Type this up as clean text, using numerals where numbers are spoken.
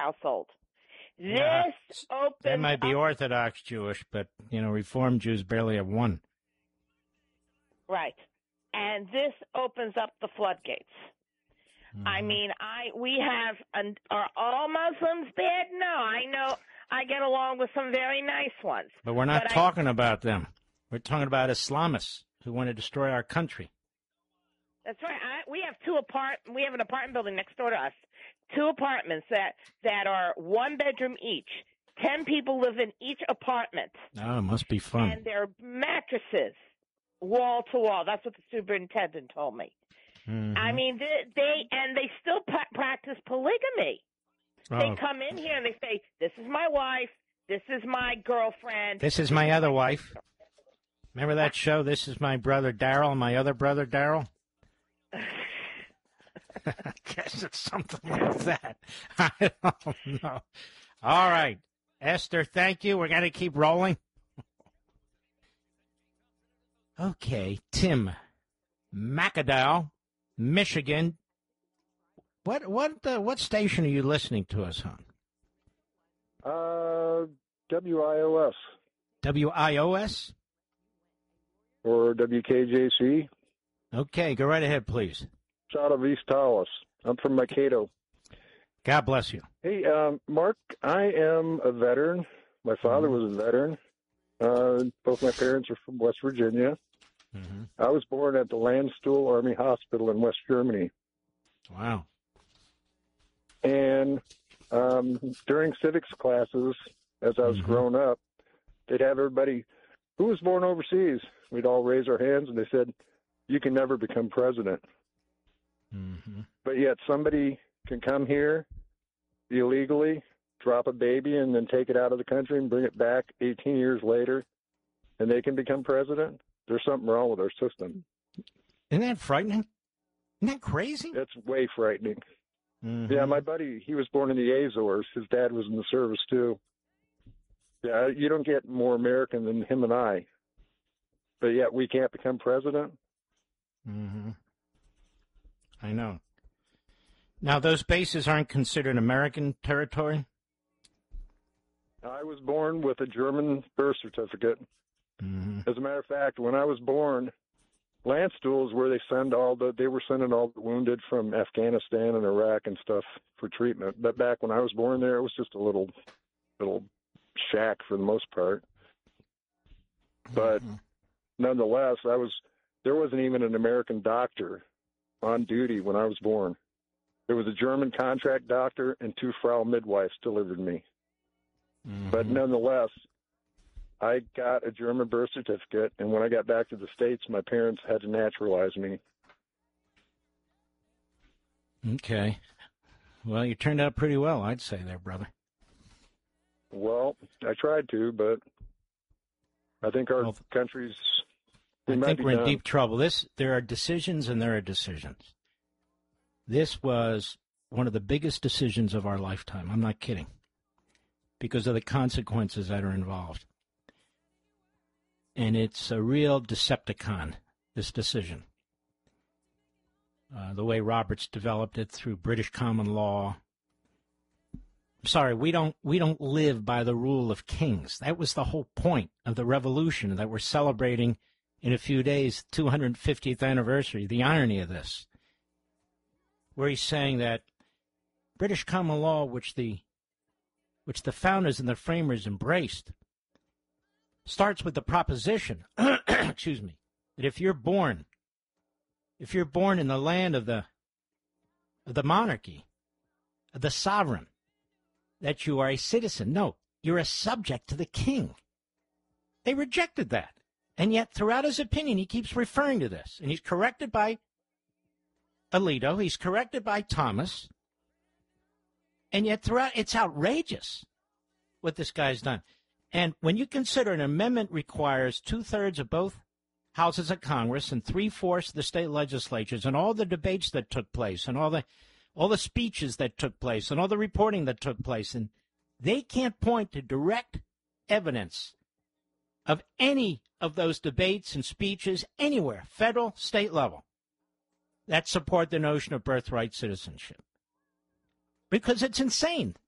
household. Yeah, This opens they might be up, Orthodox Jewish, but, Reform Jews barely have one. right. And this opens up the floodgates. I mean, we have, are all Muslims bad? No, I know I get along with some very nice ones. But we're not talking about them. We're talking about Islamists who want to destroy our country. That's right. We have we have an apartment building next door to us. 2 apartments that are 1 bedroom each. 10 people live in each apartment. Oh, it must be fun. And they're mattresses, wall to wall. That's what the superintendent told me. Mm-hmm. I mean, they still practice polygamy. Oh. They come in here and they say, "This is my wife. This is my girlfriend. This is my other wife." Remember that show? This is my brother Daryl and my other brother Daryl. I guess it's something like that. I don't know. All right, Esther. Thank you. We're gonna keep rolling. Okay, Tim, McAdowell, Michigan. What station are you listening to us on? WIOS. WIOS? Or WKJC. Okay, go right ahead, please. It's out of East Tawas. I'm from Mankato. God bless you. Hey, Mark, I am a veteran. My father was a veteran. Both my parents are from West Virginia. Mm-hmm. I was born at the Landstuhl Army Hospital in West Germany. Wow. And during civics classes, as I was growing up, they'd have everybody who was born overseas. We'd all raise our hands, and they said, "You can never become president." Mm-hmm. But yet somebody can come here illegally, drop a baby, and then take it out of the country and bring it back 18 years later, and they can become president. There's something wrong with our system. Isn't that frightening? Isn't that crazy? That's way frightening. Mm-hmm. Yeah, my buddy, he was born in the Azores. His dad was in the service, too. Yeah, you don't get more American than him and I. But yet we can't become president? Mm-hmm. I know. Now, those bases aren't considered American territory? I was born with a German birth certificate. Mm-hmm. As a matter of fact, when I was born, Landstuhl is where they were sending all the wounded from Afghanistan and Iraq and stuff for treatment. But back when I was born there, it was just a little shack for the most part. But nonetheless, there wasn't even an American doctor on duty when I was born. There was a German contract doctor and 2 Frau midwives delivered me. Mm-hmm. But nonetheless, I got a German birth certificate, and when I got back to the States, my parents had to naturalize me. Okay. Well, you turned out pretty well, I'd say there, brother. Well, I tried to, but I think our country's... I think we're in deep trouble. There are decisions and there are decisions. This was one of the biggest decisions of our lifetime. I'm not kidding. Because of the consequences that are involved. And it's a real Decepticon, this decision. The way Roberts developed it through British common law. Sorry, we don't live by the rule of kings. That was the whole point of the revolution that we're celebrating in a few days, 250th anniversary. The irony of this, where he's saying that British common law, which the founders and the framers embraced, starts with the proposition, excuse me, that if you're born in the land of the monarchy, of the sovereign, that you are a citizen. No, you're a subject to the king. They rejected that. And yet, throughout his opinion, he keeps referring to this. And he's corrected by Alito. He's corrected by Thomas. And yet, throughout, it's outrageous what this guy's done. And when you consider an amendment requires 2/3 of both houses of Congress and 3/4 of the state legislatures, and all the debates that took place, and all the speeches that took place, and all the reporting that took place, and they can't point to direct evidence of any of those debates and speeches anywhere, federal, state level, that support the notion of birthright citizenship. Because it's insane.